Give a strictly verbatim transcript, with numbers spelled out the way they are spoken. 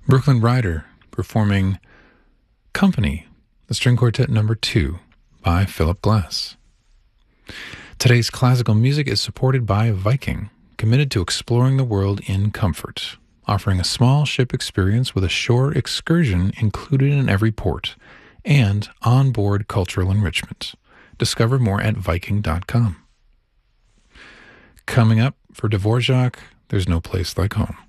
Brooklyn Rider performing Company, the string quartet number two by Philip Glass. Today's classical music is supported by Viking, committed to exploring the world in comfort, offering a small ship experience with a shore excursion included in every port, and onboard cultural enrichment. Discover more at Viking dot com. Coming up for Dvorak, There's No Place Like Home.